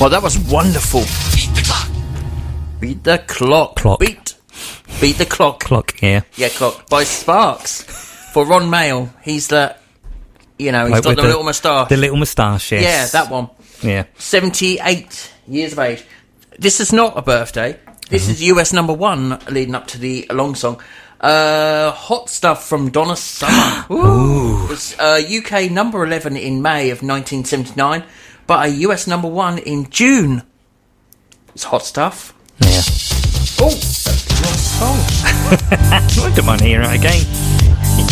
Well, that was wonderful. Beat the clock. Beat the clock. Clock, yeah. Yeah, Clock. By Sparks. For Ron Mail, he's the... You know, he's got the little moustache. The little moustache, yes. Yeah, that one. Yeah. 78 years of age. This is not a birthday. This is US number 1 leading up to the long song. Hot Stuff from Donna Summer. Ooh. It was UK number 11 in May of 1979, but a US number 1 in June. It's Hot Stuff. Yeah. Oh, that's the wrong song. I don't mind hearing it again.